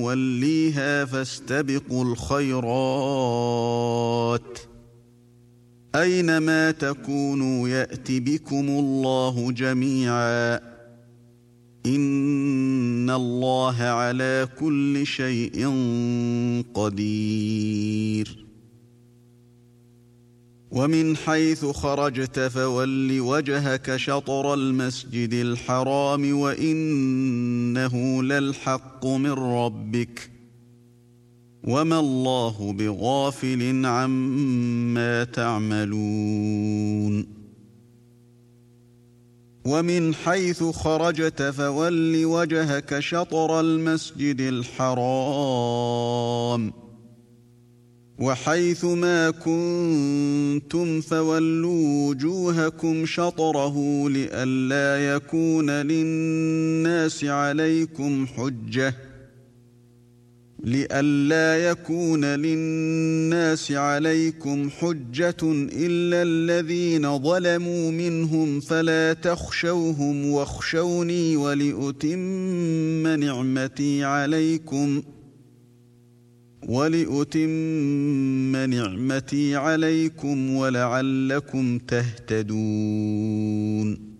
موليها فاستبقوا الخيرات أينما تكونوا يأت بكم الله جميعا إن الله على كل شيء قدير ومن حيث خرجت فول وجهك شطر المسجد الحرام وإنه للحق من ربك وما الله بغافل عما تعملون ومن حيث خرجت فول وجهك شطر المسجد الحرام وحيث ما كنتم فولوا وجوهكم شطره لئلا يكون للناس عليكم حجة إلا الذين ظلموا منهم فلا تخشوهم واخشوني ولأتم نعمتي عليكم ولعلكم تهتدون